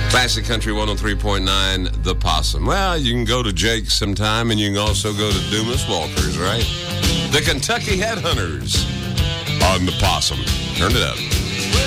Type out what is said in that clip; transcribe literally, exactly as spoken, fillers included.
Classic Country one oh three point nine, The Possum. Well, you can go to Jake's sometime, and you can also go to Dumas Walker's, right? The Kentucky Headhunters on The Possum. Turn it up.